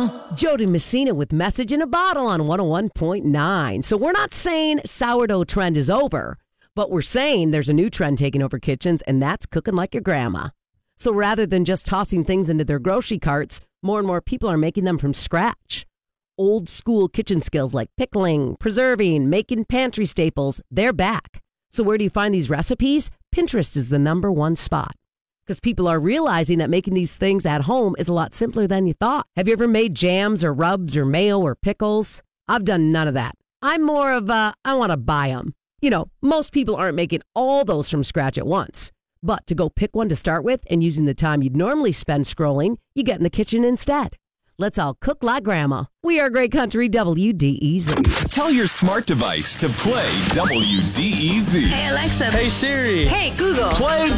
Jody Messina with Message in a Bottle on 101.9. So we're not saying sourdough trend is over, but we're saying there's a new trend taking over kitchens, and that's cooking like your grandma. So rather than just tossing things into their grocery carts, more and more people are making them from scratch. Old school kitchen skills like pickling, preserving, making pantry staples, they're back. So where do you find these recipes? Pinterest is the #1 spot. Because people are realizing that making these things at home is a lot simpler than you thought. Have you ever made jams or rubs or mayo or pickles? I've done none of that. I'm more of I want to buy them. You know, most people aren't making all those from scratch at once. But to go pick one to start with and using the time you'd normally spend scrolling, you get in the kitchen instead. Let's all cook like grandma. We are Great Country WDEZ. Tell your smart device to play WDEZ. Hey, Alexa. Hey, Siri. Hey, Google. Play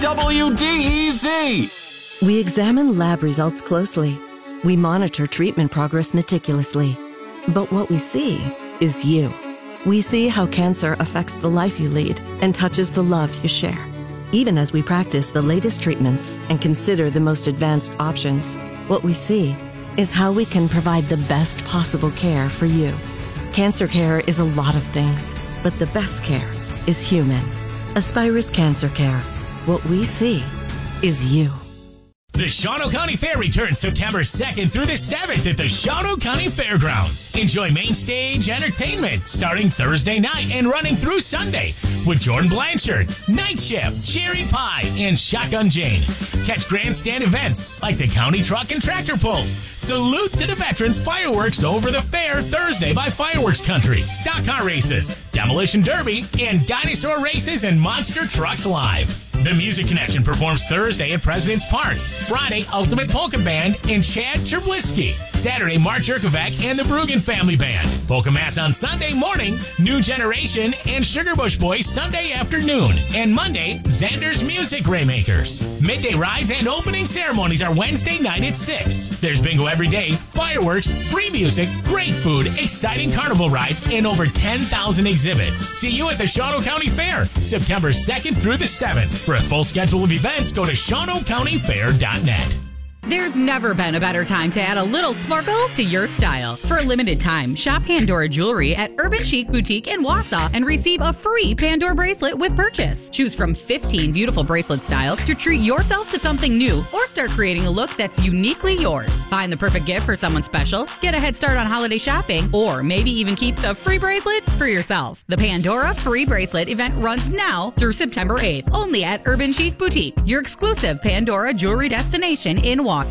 WDEZ. We examine lab results closely. We monitor treatment progress meticulously. But what we see is you. We see how cancer affects the life you lead and touches the love you share. Even as we practice the latest treatments and consider the most advanced options, what we see is how we can provide the best possible care for you. Cancer care is a lot of things, but the best care is human. Aspirus Cancer Care. What we see is you. The Shawano County Fair returns September 2nd through the 7th at the Shawano County Fairgrounds. Enjoy main stage entertainment starting Thursday night and running through Sunday with Jordan Blanchard, Night Shift, Cherry Pie, and Shotgun Jane. Catch grandstand events like the County Truck and Tractor Pulls. Salute to the veterans fireworks over the fair Thursday by Fireworks Country. Stock car races, Demolition Derby, and dinosaur races and monster trucks live. The Music Connection performs Thursday at President's Park. Friday, Ultimate Polka Band and Chad Cherblisky. Saturday, Mark Jerkovac and the Brugan Family Band. Polka Mass on Sunday morning, New Generation and Sugar Bush Boys Sunday afternoon. And Monday, Xander's Music Raymakers. Midday rides and opening ceremonies are Wednesday night at 6. There's bingo every day, fireworks, free music, great food, exciting carnival rides, and over 10,000 exhibits. See you at the Shawano County Fair, September 2nd through the 7th. For a full schedule of events, go to ShawanoCountyFair.net. There's never been a better time to add a little sparkle to your style. For a limited time, shop Pandora Jewelry at Urban Chic Boutique in Wausau and receive a free Pandora bracelet with purchase. Choose from 15 beautiful bracelet styles to treat yourself to something new or start creating a look that's uniquely yours. Find the perfect gift for someone special, get a head start on holiday shopping, or maybe even keep the free bracelet for yourself. The Pandora Free Bracelet event runs now through September 8th, only at Urban Chic Boutique, your exclusive Pandora jewelry destination in Wausau.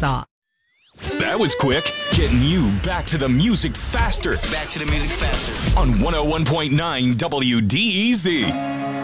That was quick. Getting you back to the music faster. Back to the music faster. On 101.9 WDEZ.